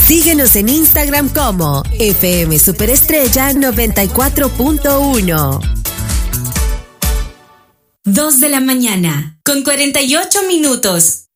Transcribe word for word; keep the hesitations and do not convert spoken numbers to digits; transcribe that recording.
Síguenos en Instagram como F M Superestrella noventa y cuatro punto uno. Dos de la mañana, con cuarenta y ocho minutos.